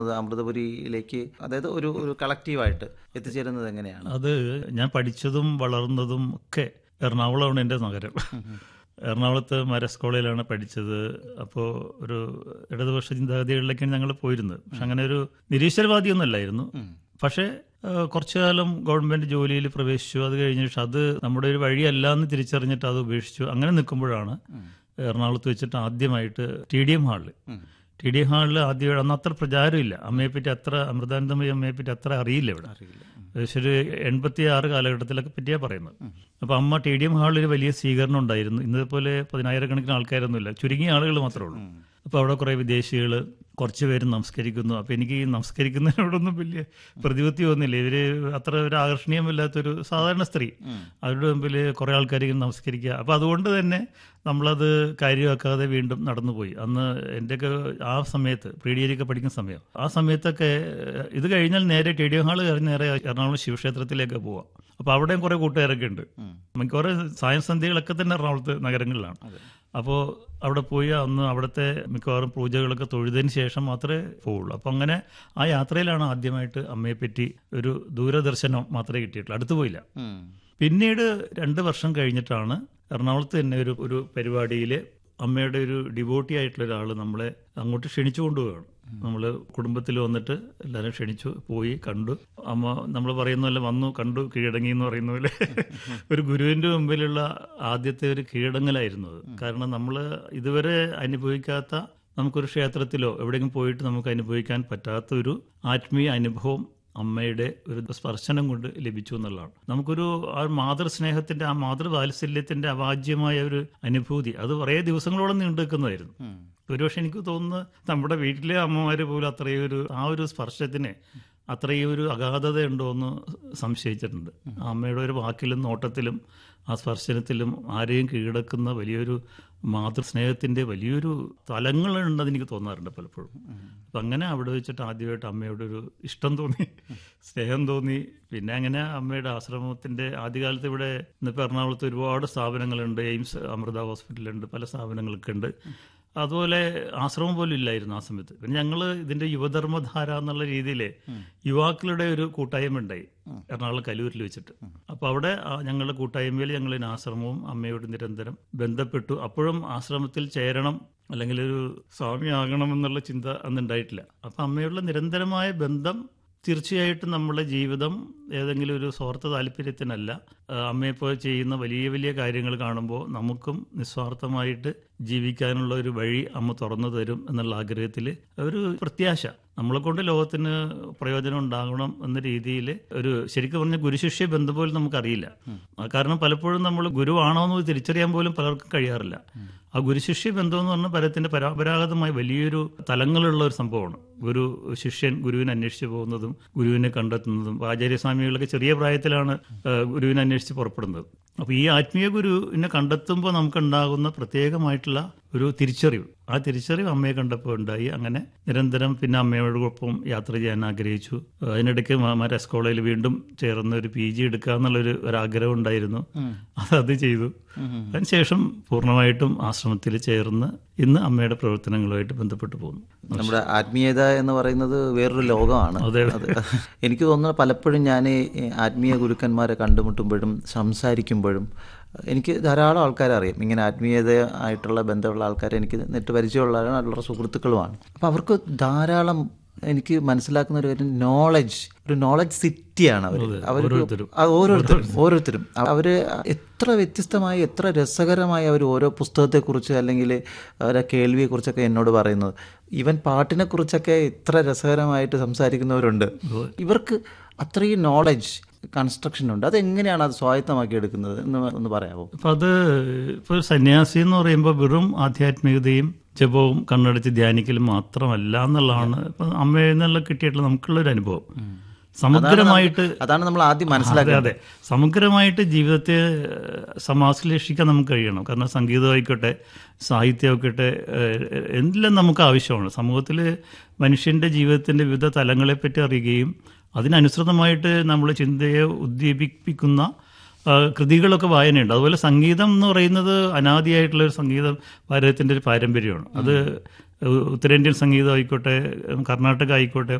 അമൃതപുരിയിലേക്ക്, അതായത് ഒരു ഒരു കളക്റ്റീവായിട്ട് എത്തിച്ചേരുന്നത് എങ്ങനെയാണ്? അത് ഞാൻ പഠിച്ചതും വളർന്നതും ഒക്കെ എറണാകുളമാണ് എൻ്റെ നഗരം. എറണാകുളത്ത് മാരസ് കോളേജിലാണ് പഠിച്ചത്. അപ്പോൾ ഒരു ഇടതുപക്ഷ ചിന്താഗതികളിലേക്കാണ് ഞങ്ങൾ പോയിരുന്നത്. പക്ഷെ അങ്ങനെ ഒരു നിരീശ്വരവാദിയൊന്നും അല്ലായിരുന്നു. പക്ഷേ കുറച്ചു കാലം ഗവൺമെൻറ് ജോലിയിൽ പ്രവേശിച്ചു. അത് കഴിഞ്ഞ ശേഷം അത് നമ്മുടെ ഒരു വഴിയല്ല എന്ന് തിരിച്ചറിഞ്ഞിട്ട് അത് ഉപേക്ഷിച്ചു. അങ്ങനെ നിൽക്കുമ്പോഴാണ് എറണാകുളത്ത് വെച്ചിട്ട് ആദ്യമായിട്ട് TDM ഹാളിൽ ആദ്യം, അന്ന് അത്ര പ്രചാരമില്ല അമ്മയെപ്പറ്റി, അത്ര അമൃതാനന്ദമയി അമ്മയെപ്പറ്റി അത്ര അറിയില്ല ഇവിടെ. ഏകദേശം ഒരു 86 കാലഘട്ടത്തിലൊക്കെ പറ്റിയാണ് പറയുന്നത്. അപ്പോൾ അമ്മ TDM ഹാളിൽ വലിയ സ്വീകരണം ഉണ്ടായിരുന്നു. ഇന്നതുപോലെ 10,000-കണക്കിന് ആൾക്കാരൊന്നുമില്ല, ചുരുങ്ങിയ ആളുകൾ മാത്രമേ ഉള്ളൂ. അപ്പോൾ അവിടെ കുറേ വിദേശികൾ, കുറച്ച് പേര് നമസ്കരിക്കുന്നു. അപ്പോൾ എനിക്ക് ഈ നമസ്കരിക്കുന്നതിനോടൊന്നും വലിയ പ്രതിപത്തി തോന്നില്ല. ഇവർ അത്ര ഒരു ആകർഷണീയമില്ലാത്തൊരു സാധാരണ സ്ത്രീ, അവരുടെ മുമ്പിൽ കുറേ ആൾക്കാർ ഇങ്ങനെ നമസ്കരിക്കുക. അപ്പോൾ അതുകൊണ്ട് തന്നെ നമ്മളത് കാര്യമാക്കാതെ വീണ്ടും നടന്നുപോയി. അന്ന് എൻ്റെയൊക്കെ ആ സമയത്ത് പ്രീഡിഗ്രിയൊക്കെ പഠിക്കുന്ന സമയം, ആ സമയത്തൊക്കെ ഇത് കഴിഞ്ഞാൽ നേരെ TDM ഹാൾ കഴിഞ്ഞ് നേരെ എറണാകുളം ശിവക്ഷേത്രത്തിലേക്ക് പോവാം. അപ്പോൾ അവിടെയും കുറേ കൂട്ടുകാരൊക്കെ ഉണ്ട്. മിക്കവാറും സായം സന്ധ്യകളൊക്കെ തന്നെ എറണാകുളത്ത് നഗരങ്ങളിലാണ്. അപ്പോൾ അവിടെ പോയി അന്ന് അവിടുത്തെ മിക്കവാറും പൂജകളൊക്കെ തൊഴുതിന് ശേഷം മാത്രമേ പോവുള്ളൂ. അപ്പോൾ അങ്ങനെ ആ യാത്രയിലാണ് ആദ്യമായിട്ട് അമ്മയെപ്പറ്റി ഒരു ദൂരദർശനം മാത്രമേ കിട്ടിയിട്ടുള്ളൂ, അടുത്ത് പോയില്ല. പിന്നീട് 2 വർഷം കഴിഞ്ഞിട്ടാണ് എറണാകുളത്ത് തന്നെ ഒരു പരിപാടിയിൽ അമ്മയുടെ ഒരു ഡിവോട്ടി ആയിട്ടുള്ള ഒരാൾ നമ്മളെ അങ്ങോട്ട് ക്ഷണിച്ചു കൊണ്ടുപോവുകയാണ്. നമ്മൾ കുടുംബത്തിൽ വന്നിട്ട് എല്ലാവരും ക്ഷണിച്ചു, പോയി കണ്ടു. അമ്മ നമ്മൾ പറയുന്ന പോലെ വന്നു, കണ്ടു, കീഴടങ്ങി എന്ന് പറയുന്ന പോലെ ഒരു ഗുരുവിൻ്റെ മുമ്പിലുള്ള ആദ്യത്തെ ഒരു കീഴടങ്ങലായിരുന്നു അത്. കാരണം നമ്മൾ ഇതുവരെ അനുഭവിക്കാത്ത, നമുക്കൊരു ക്ഷേത്രത്തിലോ എവിടെയെങ്കിലും പോയിട്ട് നമുക്ക് അനുഭവിക്കാൻ പറ്റാത്ത ഒരു ആത്മീയ അനുഭവം അമ്മയുടെ ഒരു സ്പർശനം കൊണ്ട് ലഭിച്ചു എന്നുള്ളതാണ്. നമുക്കൊരു ആ മാതൃസ്നേഹത്തിന്റെ, ആ മാതൃവാത്സല്യത്തിന്റെ അവാജ്യമായ ഒരു അനുഭൂതി, അത് കുറേ ദിവസങ്ങളോളം നീണ്ടു നിൽക്കുന്നതായിരുന്നു. ഒരുപക്ഷെ എനിക്ക് തോന്നുന്നു നമ്മുടെ വീട്ടിലെ അമ്മമാർ പോലും അത്രയും ഒരു ആ ഒരു സ്പർശത്തിന് അത്രയും ഒരു അഗാധത ഉണ്ടോ എന്ന് സംശയിച്ചിട്ടുണ്ട്. അമ്മയുടെ ഒരു വാക്കിലും നോട്ടത്തിലും ആ സ്പർശനത്തിലും ആരെയും കീഴടക്കുന്ന വലിയൊരു മാതൃസ്നേഹത്തിൻ്റെ വലിയൊരു തലങ്ങളുണ്ടെന്ന് എനിക്ക് തോന്നാറുണ്ട് പലപ്പോഴും. അപ്പം അങ്ങനെ അവിടെ വെച്ചിട്ട് ആദ്യമായിട്ട് അമ്മയോട് ഒരു ഇഷ്ടം തോന്നി, സ്നേഹം തോന്നി. പിന്നെ അങ്ങനെ അമ്മയുടെ ആശ്രമത്തിൻ്റെ ആദ്യകാലത്ത് ഇവിടെ ഇന്നിപ്പോൾ എറണാകുളത്ത് ഒരുപാട് സ്ഥാപനങ്ങളുണ്ട്, എയിംസ്, അമൃത ഹോസ്പിറ്റലുണ്ട്, പല സ്ഥാപനങ്ങളൊക്കെ ഉണ്ട്. അതുപോലെ ആശ്രമം പോലും ഇല്ലായിരുന്നു ആ സമയത്ത്. പിന്നെ ഞങ്ങൾ ഇതിൻ്റെ യുവധർമ്മധാര എന്നുള്ള രീതിയിൽ യുവാക്കളുടെ ഒരു കൂട്ടായ്മ ഉണ്ടായി എറണാകുളം കലൂരിൽ വെച്ചിട്ട്. അപ്പോൾ അവിടെ ഞങ്ങളുടെ കൂട്ടായ്മയിൽ ഞങ്ങൾ ആശ്രമവും അമ്മയോട് നിരന്തരം ബന്ധപ്പെട്ടു. അപ്പോഴും ആശ്രമത്തിൽ ചേരണം അല്ലെങ്കിൽ ഒരു സ്വാമിയാകണം എന്നുള്ള ചിന്ത അന്നുണ്ടായിട്ടില്ല. അപ്പം അമ്മയോടുള്ള നിരന്തരമായ ബന്ധം തീർച്ചയായിട്ടും നമ്മുടെ ജീവിതം ഏതെങ്കിലും ഒരു സ്വാർത്ഥ താല്പര്യത്തിനല്ല. അമ്മയെപ്പോലെ ചെയ്യുന്ന വലിയ വലിയ കാര്യങ്ങൾ കാണുമ്പോൾ നമുക്കും നിസ്വാർത്ഥമായിട്ട് ജീവിക്കാനുള്ള ഒരു വഴി അമ്മ തുറന്നു തരും എന്നുള്ള ആഗ്രഹത്തിൽ ഒരു പ്രത്യാശ, നമ്മളെ കൊണ്ട് ലോകത്തിന് പ്രയോജനം ഉണ്ടാകണം എന്ന രീതിയിൽ ഒരു ശരിക്കും പറഞ്ഞ ഗുരുശിഷ്യ ബന്ധം പോലും നമുക്കറിയില്ല. കാരണം പലപ്പോഴും നമ്മൾ ഗുരുവാണോ എന്ന് തിരിച്ചറിയാൻ പോലും പലർക്കും കഴിയാറില്ല. ആ ഗുരുശിഷ്യ ബന്ധം എന്ന് പറഞ്ഞാൽ പരത്തിൻ്റെ പരമ്പരാഗതമായ വലിയൊരു തലങ്ങളുള്ള ഒരു സംഭവമാണ്. ഗുരു ശിഷ്യൻ ഗുരുവിനെ അന്വേഷിച്ച് പോകുന്നതും ഗുരുവിനെ കണ്ടെത്തുന്നതും. ആചാര്യസ്വാമികളൊക്കെ ചെറിയ പ്രായത്തിലാണ് ഗുരുവിനെ അന്വേഷിച്ച് പുറപ്പെടുന്നത്. അപ്പോൾ ഈ ആത്മീയ ഗുരുവിനെ കണ്ടെത്തുമ്പോൾ നമുക്കുണ്ടാകുന്ന പ്രത്യേകമായിട്ടുള്ള ഒരു തിരിച്ചറിവ്, ആ തിരിച്ചറിവ് അമ്മയെ കണ്ടപ്പോൾ ഉണ്ടായി. അങ്ങനെ നിരന്തരം പിന്നെ അമ്മയോടൊപ്പം യാത്ര ചെയ്യാൻ ആഗ്രഹിച്ചു. അതിനിടയ്ക്ക് മാരസ് കോളേജിൽ വീണ്ടും ചേർന്ന് ഒരു PG എടുക്കുക എന്നുള്ളൊരു ആഗ്രഹം ഉണ്ടായിരുന്നു. അത് ചെയ്തു. അതിനുശേഷം പൂർണ്ണമായിട്ടും ആശ്രമത്തിൽ ചേർന്ന് ഇന്ന് അമ്മയുടെ പ്രവർത്തനങ്ങളുമായിട്ട് ബന്ധപ്പെട്ടു പോകുന്നു. നമ്മുടെ ആത്മീയത എന്ന് പറയുന്നത് വേറൊരു ലോകമാണ്. എനിക്ക് തോന്നുന്നത് പലപ്പോഴും ഞാൻ ആത്മീയ ഗുരുക്കന്മാരെ കണ്ടുമുട്ടുമ്പോഴും സംസാരിക്കുമ്പോഴും എനിക്ക് ധാരാളം ആൾക്കാരെ അറിയാം. ഇങ്ങനെ ആത്മീയത ആയിട്ടുള്ള ബന്ധമുള്ള ആൾക്കാരെ എനിക്ക് നെറ്റ് പരിചയമുള്ള നല്ല സുഹൃത്തുക്കളുമാണ്. അപ്പം അവർക്ക് ധാരാളം എനിക്ക് മനസ്സിലാക്കുന്ന ഒരു നോളജ് സിറ്റിയാണ് ഓരോരുത്തരും. അവർ എത്ര വ്യത്യസ്തമായി, എത്ര രസകരമായി അവർ ഓരോ പുസ്തകത്തെക്കുറിച്ച് അല്ലെങ്കിൽ അവരുടെ കേൾവിയെക്കുറിച്ചൊക്കെ എന്നോട് പറയുന്നത്. ഈവൻ പാട്ടിനെക്കുറിച്ചൊക്കെ ഇത്ര രസകരമായിട്ട് സംസാരിക്കുന്നവരുണ്ട്. ഇവർക്ക് അത്രയും നോളജ് കൺസ്ട്രക്ഷൻ ഉണ്ട്. അതെങ്ങനെയാണ് അത് സ്വായത്തമാക്കി എടുക്കുന്നത് എന്ന് ഒന്ന് പറയാമോ? അപ്പം അത് ഇപ്പോൾ സന്യാസി എന്ന് പറയുമ്പോൾ വെറും ആധ്യാത്മികതയും ജപവും കണ്ണടച്ച് ധ്യാനിക്കലും മാത്രമല്ല എന്നുള്ളതാണ് ഇപ്പം അമ്മയിൽ നിന്നുള്ള കിട്ടിയിട്ടുള്ള നമുക്കുള്ളൊരു അനുഭവം. സമഗ്രമായിട്ട് അതാണ് നമ്മൾ ആദ്യം മനസ്സിലാക്കുന്നത്. അതെ, സമഗ്രമായിട്ട് ജീവിതത്തെ സമാശ്ലേഷിക്കാൻ നമുക്ക് കഴിയണം. കാരണം സംഗീതമായിക്കോട്ടെ, സാഹിത്യമായിക്കോട്ടെ, എല്ലാം നമുക്ക് ആവശ്യമാണ്. സമൂഹത്തിൽ മനുഷ്യൻ്റെ ജീവിതത്തിൻ്റെ വിവിധ തലങ്ങളെപ്പറ്റി അറിയുകയും അതിനനുസൃതമായിട്ട് നമ്മൾ ചിന്തയെ ഉദ്ദീപിപ്പിക്കുന്ന കൃതികളൊക്കെ വായനയുണ്ട്. അതുപോലെ സംഗീതം എന്ന് പറയുന്നത് അനാദിയായിട്ടുള്ള ഒരു സംഗീതം ഭാരതത്തിൻ്റെ ഒരു പാരമ്പര്യമാണ്. അത് ഉത്തരേന്ത്യൻ സംഗീതം ആയിക്കോട്ടെ, കർണാടക ആയിക്കോട്ടെ,